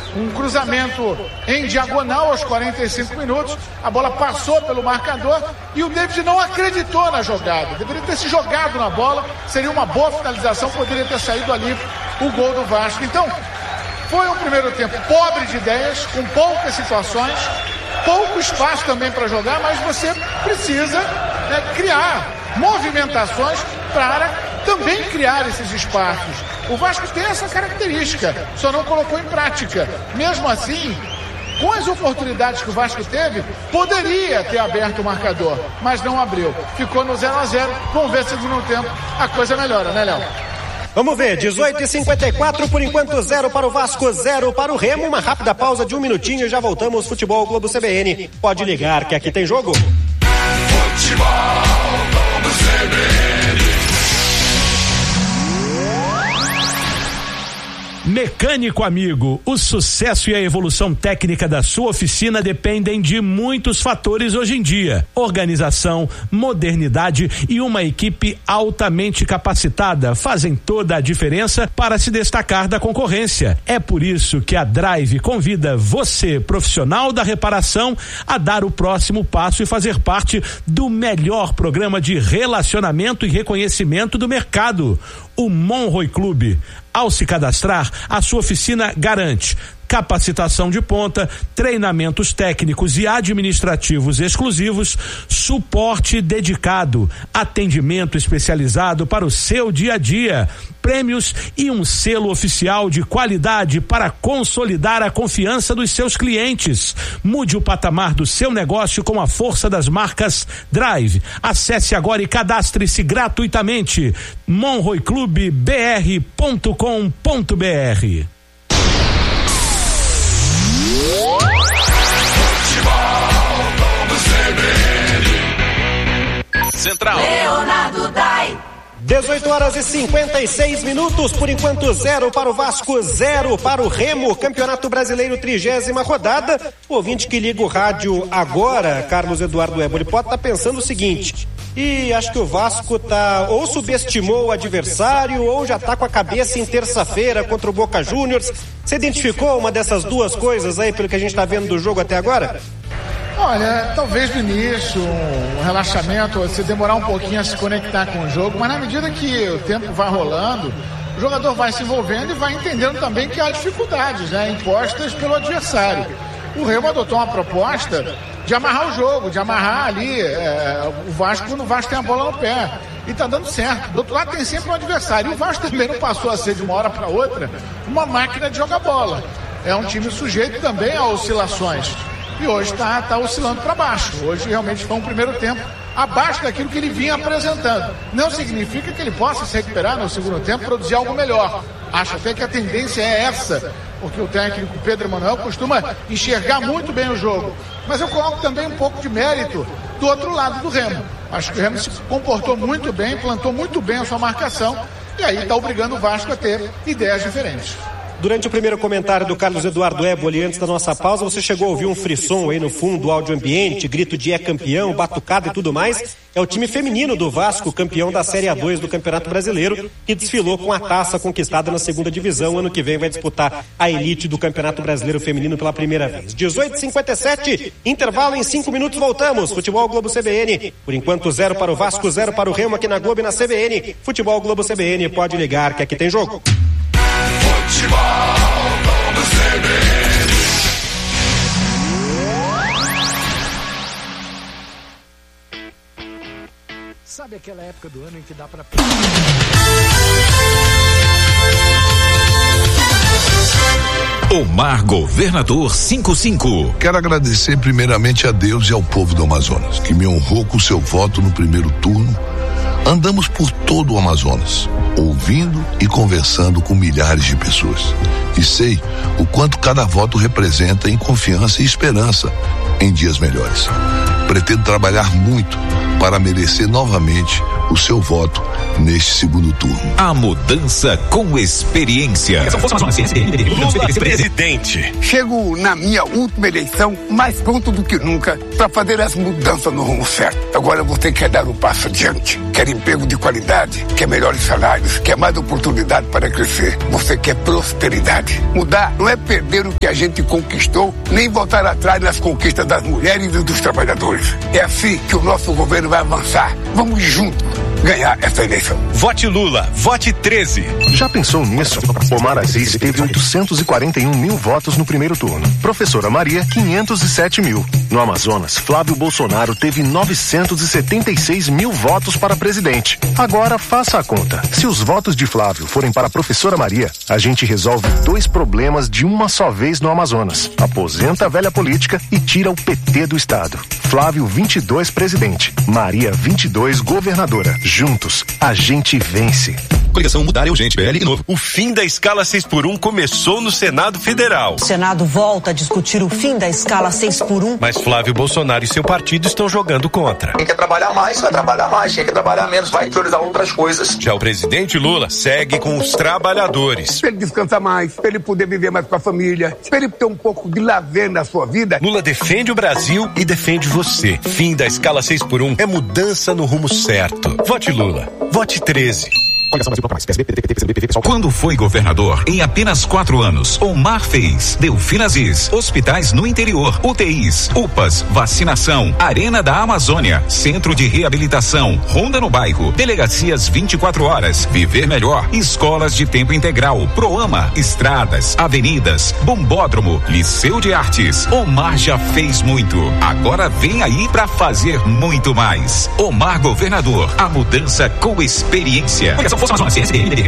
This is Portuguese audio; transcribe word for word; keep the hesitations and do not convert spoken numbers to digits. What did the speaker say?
um cruzamento em diagonal aos quarenta e cinco minutos, a bola passou pelo marcador e o David não acreditou na jogada, deveria ter se jogado na bola, seria uma boa finalização, poderia ter saído ali o gol do Vasco. Então, foi um primeiro tempo pobre de ideias, com poucas situações, pouco espaço também para jogar, mas você precisa, né, criar movimentações para também criar esses espaços. O Vasco tem essa característica, só não colocou em prática. Mesmo assim, com as oportunidades que o Vasco teve, poderia ter aberto o marcador, mas não abriu. Ficou no zero a zero. Vamos ver se no segundo tempo a coisa melhora, né, Léo? Vamos ver, dezoito e cinquenta e quatro, por enquanto zero para o Vasco, zero para o Remo. Uma rápida pausa de um minutinho e já voltamos. Futebol Globo C B N. Pode ligar que aqui tem jogo. Futebol Globo C B N. Mecânico amigo, o sucesso e a evolução técnica da sua oficina dependem de muitos fatores hoje em dia: organização, modernidade e uma equipe altamente capacitada fazem toda a diferença para se destacar da concorrência. É por isso que a Drive convida você, profissional da reparação, a dar o próximo passo e fazer parte do melhor programa de relacionamento e reconhecimento do mercado, o Monroe Clube. Ao se cadastrar, a sua oficina garante capacitação de ponta, treinamentos técnicos e administrativos exclusivos, suporte dedicado, atendimento especializado para o seu dia a dia, prêmios e um selo oficial de qualidade para consolidar a confiança dos seus clientes. Mude o patamar do seu negócio com a força das marcas Drive. Acesse agora e cadastre-se gratuitamente. monroe clube b r ponto com ponto b r. Central Leonardo Dai. dezoito horas e cinquenta e seis minutos, por enquanto zero para o Vasco, zero para o Remo. Campeonato Brasileiro, trigésima rodada. O ouvinte que liga o rádio agora, Carlos Eduardo Éboli, pode estar pensando o seguinte: e acho que o Vasco tá ou subestimou o adversário ou já tá com a cabeça em terça-feira contra o Boca Juniors. Você identificou uma dessas duas coisas aí pelo que a gente tá vendo do jogo até agora? Olha, talvez no início, um relaxamento, você demorar um pouquinho a se conectar com o jogo, mas na medida que o tempo vai rolando, o jogador vai se envolvendo e vai entendendo também que há dificuldades, né, impostas pelo adversário. O Remo adotou uma proposta de amarrar o jogo, de amarrar ali é, o Vasco quando o Vasco tem a bola no pé. E tá dando certo. Do outro lado tem sempre um adversário. E o Vasco também não passou a ser, de uma hora para outra, uma máquina de jogar bola. É um time sujeito também a oscilações. E hoje está tá oscilando para baixo. Hoje realmente foi um primeiro tempo abaixo daquilo que ele vinha apresentando. Não significa que ele possa se recuperar no segundo tempo, produzir algo melhor. Acho até que a tendência é essa, porque o técnico Pedro Emanuel costuma enxergar muito bem o jogo. Mas eu coloco também um pouco de mérito do outro lado do Remo. Acho que o Remo se comportou muito bem, plantou muito bem a sua marcação, e aí está obrigando o Vasco a ter ideias diferentes. Durante o primeiro comentário do Carlos Eduardo Éboli, antes da nossa pausa, você chegou a ouvir um frisson aí no fundo, do áudio ambiente, grito de é campeão, batucada e tudo mais. É o time feminino do Vasco, campeão da Série A dois do Campeonato Brasileiro, que desfilou com a taça conquistada na segunda divisão. Ano que vem vai disputar a elite do Campeonato Brasileiro Feminino pela primeira vez. dezoito e cinquenta e sete, intervalo em cinco minutos, voltamos. Futebol Globo C B N. Por enquanto, zero para o Vasco, zero para o Remo aqui na Globo e na C B N. Futebol Globo C B N, pode ligar que aqui tem jogo. Futebol Globo C B N. Sabe aquela época do ano em que dá pra... Omar Governador cinquenta e cinco. Quero agradecer primeiramente a Deus e ao povo do Amazonas, que me honrou com seu voto no primeiro turno. Andamos por todo o Amazonas, ouvindo e conversando com milhares de pessoas. E sei o quanto cada voto representa em confiança e esperança em dias melhores. Pretendo trabalhar muito para merecer novamente o seu voto neste segundo turno. A mudança com experiência. Lula presidente. Chego na minha última eleição mais pronto do que nunca para fazer as mudanças no rumo certo. Agora você quer dar um passo adiante, quer emprego de qualidade, quer melhores salários, quer mais oportunidade para crescer. Você quer prosperidade. Mudar não é perder o que a gente conquistou, nem voltar atrás nas conquistas das mulheres e dos trabalhadores. É assim que o nosso governo vai avançar. Vamos juntos ganhar essa eleição. Vote Lula, vote treze. Já pensou nisso? Omar Aziz teve oitocentos e quarenta e um mil votos no primeiro turno. Professora Maria, quinhentos e sete mil. No Amazonas, Flávio Bolsonaro teve novecentos e setenta e seis mil votos para presidente. Agora faça a conta. Se os votos de Flávio forem para a professora Maria, a gente resolve dois problemas de uma só vez no Amazonas. Aposenta a velha política e tira o P T do estado. Flávio vinte e dois presidente, Maria vinte e dois governadora. Juntos, a gente vence. Coligação Mudar é urgente, P L e novo. O fim da escala seis por um começou no Senado Federal. O Senado volta a discutir o fim da escala seis por um. Mas Flávio Bolsonaro e seu partido estão jogando contra. Quem quer trabalhar mais, vai trabalhar mais. Quem quer trabalhar menos, vai priorizar outras coisas. Já o presidente Lula segue com os trabalhadores. Para ele descansar mais, para ele poder viver mais com a família, para ele ter um pouco de lazer na sua vida. Lula defende o Brasil e defende você. Fim da escala seis por um é mudança no rumo certo. Vote Lula. Vote treze. Quando foi governador, em apenas quatro anos, Omar fez Delfim Aziz, hospitais no interior, U T Is, U P As, vacinação, Arena da Amazônia, Centro de Reabilitação, Ronda no Bairro, Delegacias vinte e quatro horas, Viver Melhor, Escolas de Tempo Integral, Proama, Estradas, Avenidas, Bombódromo, Liceu de Artes. Omar já fez muito. Agora vem aí pra fazer muito mais. Omar Governador, a mudança com experiência.